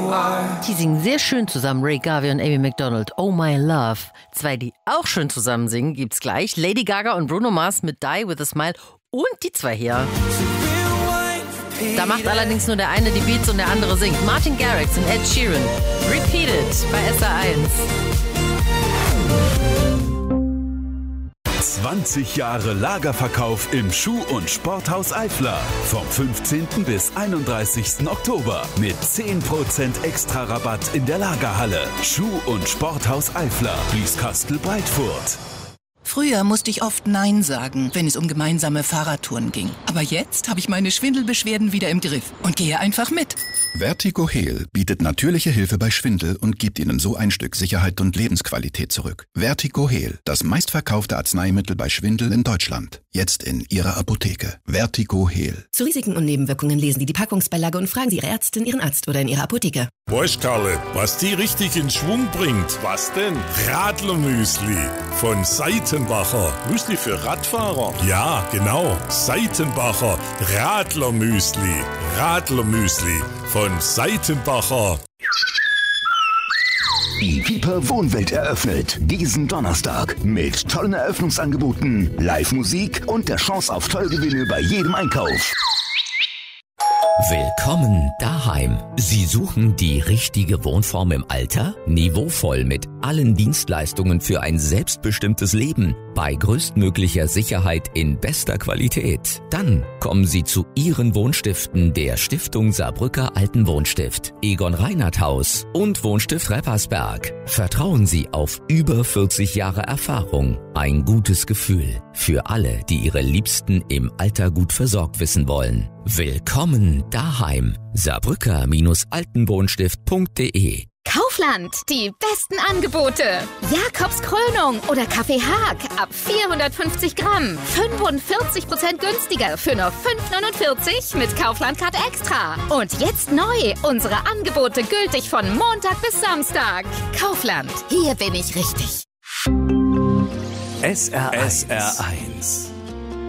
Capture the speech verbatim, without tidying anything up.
Die singen sehr schön zusammen, Ray Garvey und Amy Macdonald. Oh My Love. Zwei, die auch schön zusammen singen, gibt's gleich. Lady Gaga und Bruno Mars mit Die With A Smile und die zwei hier. Da macht allerdings nur der eine die Beats und der andere singt. Martin Garrix und Ed Sheeran. Repeated bei S R eins. zwanzig Jahre Lagerverkauf im Schuh- und Sporthaus Eifler. Vom fünfzehnten bis einunddreißigsten Oktober mit zehn Prozent extra Rabatt in der Lagerhalle. Schuh- und Sporthaus Eifler, Blieskastel-Breitfurt. Früher musste ich oft Nein sagen, wenn es um gemeinsame Fahrradtouren ging. Aber jetzt habe ich meine Schwindelbeschwerden wieder im Griff und gehe einfach mit. Vertigo Heal bietet natürliche Hilfe bei Schwindel und gibt Ihnen so ein Stück Sicherheit und Lebensqualität zurück. Vertigo Heal, das meistverkaufte Arzneimittel bei Schwindel in Deutschland. Jetzt in Ihrer Apotheke. Vertigo Heal. Zu Risiken und Nebenwirkungen lesen Sie die Packungsbeilage und fragen Sie Ihre Ärztin, Ihren Arzt oder in Ihrer Apotheke. Weißt Karle, was die richtig in Schwung bringt? Was denn? Radlermüsli von Seitenbacher. Müsli für Radfahrer? Ja, genau. Seitenbacher Radlermüsli. Radlermüsli von Seitenbacher. Die Piper Wohnwelt eröffnet diesen Donnerstag mit tollen Eröffnungsangeboten, Live-Musik und der Chance auf Tollgewinne bei jedem Einkauf. Willkommen daheim. Sie suchen die richtige Wohnform im Alter? Niveauvoll mit allen Dienstleistungen für ein selbstbestimmtes Leben bei größtmöglicher Sicherheit in bester Qualität. Dann kommen Sie zu Ihren Wohnstiften der Stiftung Saarbrücker Altenwohnstift, Egon Reinhardt Haus und Wohnstift Reppersberg. Vertrauen Sie auf über vierzig Jahre Erfahrung. Ein gutes Gefühl für alle, die ihre Liebsten im Alter gut versorgt wissen wollen. Willkommen daheim. Saarbrücker-altenwohnstift punkt de. Kaufland, die besten Angebote. Jakobs Krönung oder Kaffee Haag ab vierhundertfünfzig Gramm. fünfundvierzig Prozent günstiger für nur fünf neunundvierzig mit Kaufland-Card Extra. Und jetzt neu, unsere Angebote gültig von Montag bis Samstag. Kaufland, hier bin ich richtig. S R eins.